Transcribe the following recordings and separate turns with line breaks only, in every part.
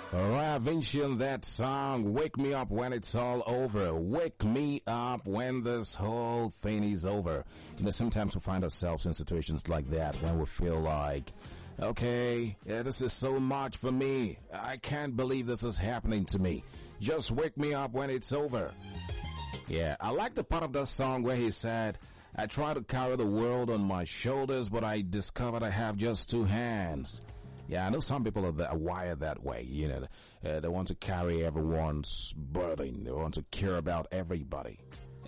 Ravinchian, that song, Wake Me Up When It's All Over. Wake me up when this whole thing is over. Sometimes we find ourselves in situations like that when we feel like, okay, this is so much for me. I can't believe this is happening to me. Just wake me up when it's over. Yeah, I like the part of that song where he said, I try to carry the world on my shoulders, but I discovered I have just two hands. Yeah, I know some people are wired that way. They want to carry everyone's burden. They want to care about everybody.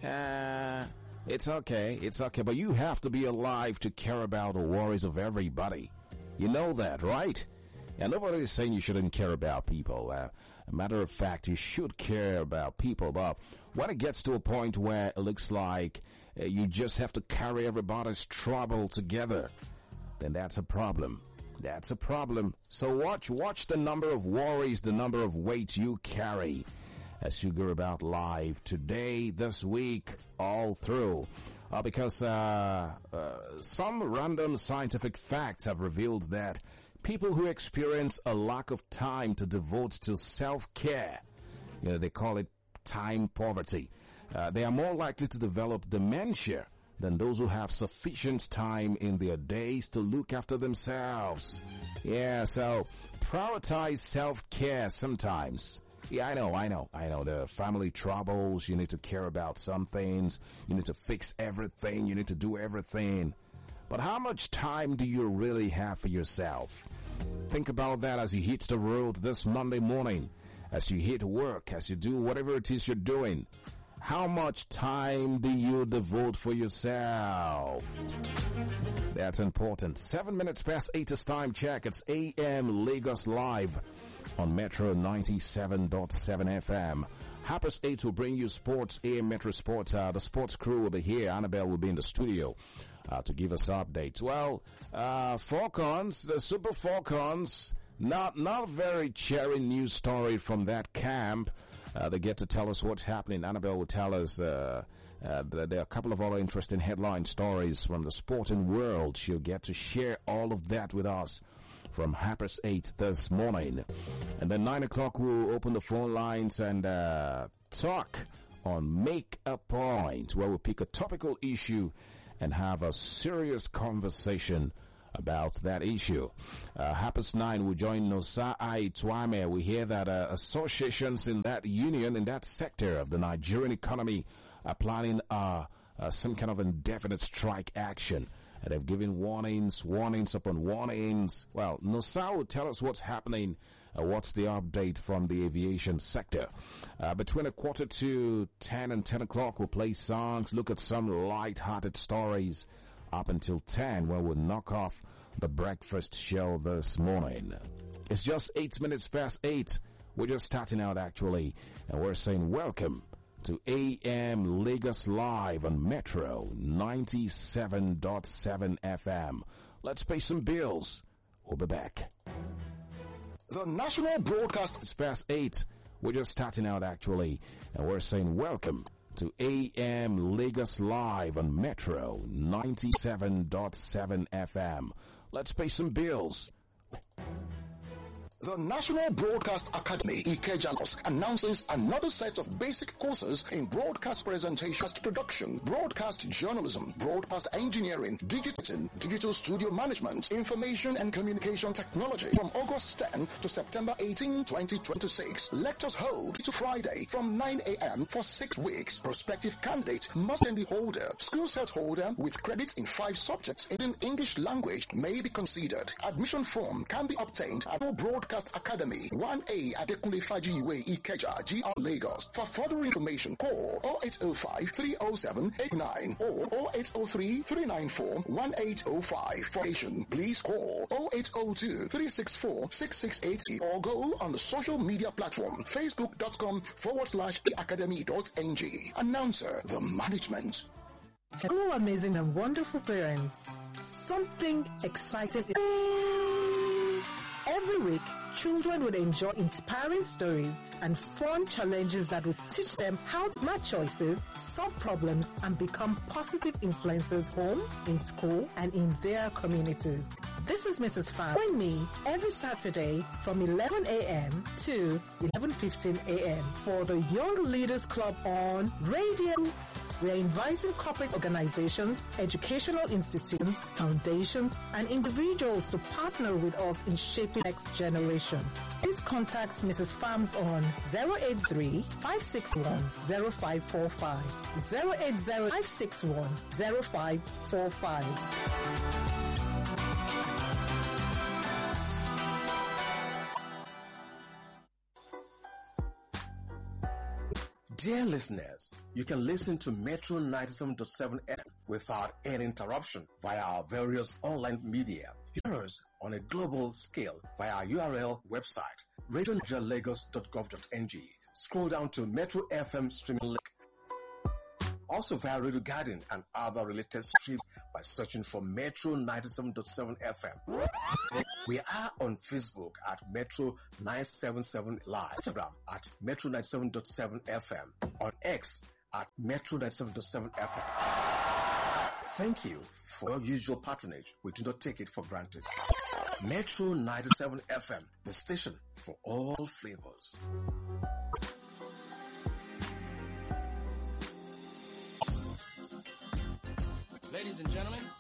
It's okay, but you have to be alive to care about the worries of everybody. You know that, right? And nobody is saying you shouldn't care about people. A matter of fact, you should care about people. But when it gets to a point where it looks like you just have to carry everybody's trouble together, then that's a problem. That's a problem. So watch the number of worries, the number of weight you carry as you go about life today, this week, all through. Because some random scientific facts have revealed that people who experience a lack of time to devote to self-care, they call it time poverty, they are more likely to develop dementia than those who have sufficient time in their days to look after themselves. Yeah, so prioritize self-care sometimes. Yeah, I know. There are family troubles. You need to care about some things. You need to fix everything. You need to do everything. But how much time do you really have for yourself? Think about that as you hit the road this Monday morning, as you hit work, as you do whatever it is you're doing. How much time do you devote for yourself? That's important. 7 minutes past 8 is time check. It's AM Lagos Live on Metro 97.7 FM. Happers 8 will bring you sports, AM Metro Sports. The sports crew will be here. Annabelle will be in the studio to give us updates. Well, Falcons, the Super Falcons, not very cheery news story from that camp. They get to tell us what's happening. Annabelle will tell us there are a couple of other interesting headline stories from the sporting world. She'll get to share all of that with us from Happers 8 this morning. And then 9 o'clock we'll open the phone lines and talk on Make a Point, where we'll pick a topical issue and have a serious conversation about that issue. Happers 9 will join Nosa Aitwame. We hear that associations in that union, in that sector of the Nigerian economy, are planning some kind of indefinite strike action. And they've given warnings upon warnings. Well, Nosa will tell us what's happening, what's the update from the aviation sector. Between 9:45 and 10 o'clock, we'll play songs, look at some light-hearted stories, up until 10 when we'll knock off the breakfast show this morning. It's just 8 minutes past 8. We're just starting out actually, and we're saying welcome to AM Lagos Live on Metro 97.7 FM. Let's pay some bills. We'll be back.
The National Broadcast.
It's past 8. We're just starting out actually, and we're saying welcome to AM Lagos Live on Metro 97.7 FM. Let's pay some bills.
The National Broadcast Academy, Ikeja, announces another set of basic courses in broadcast presentation, production, broadcast journalism, broadcast engineering, digital studio management, information and communication technology from August 10 to September 18, 2026. Lectures hold to Friday from 9 a.m. for 6 weeks. Prospective candidate must be holder, school set holder with credits in 5 subjects in English language may be considered. Admission form can be obtained at Broadcast Academy, 1A Adekunle Fajiwe Ikeja, GR Lagos. For further information, call 0805-307-89 or 0803-394-1805. For information, please call 0802-364-6680 or go on the social media platform facebook.com/theacademy.ng. Announcer, the management.
Hello, amazing and wonderful parents. Something exciting. Every week, children would enjoy inspiring stories and fun challenges that would teach them how to make choices, solve problems, and become positive influences home, in school, and in their communities. This is Mrs. Pham. Join me every Saturday from 11 a.m. to 11:15 a.m. for the Young Leaders Club on radio. We are inviting corporate organizations, educational institutions, foundations, and individuals to partner with us in shaping the next generation. Please contact Mrs. Phams on 080-561-0545, 080-561-0545.
Dear listeners, you can listen to Metro 97.7 FM without any interruption via our various online media. Hear us on a global scale via our URL website, radionigerialagos.gov.ng. Scroll down to Metro FM streaming link. Also via Radio Garden and other related streams by searching for Metro 97.7 FM. We are on Facebook at Metro 977 Live, Instagram at Metro 97.7 FM, on X at Metro 97.7 FM. Thank you for your usual patronage. We do not take it for granted. Metro 97 FM, the station for all flavors.
Ladies and gentlemen,